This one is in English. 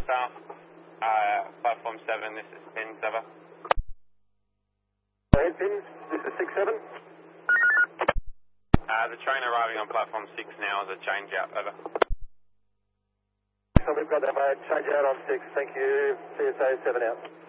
South, platform 7, this is Pins, over. Head Pins, this is 6-7. The train arriving on platform 6 now as a change out, over. So we've got that mate, change out on 6, thank you, CSA 7 out.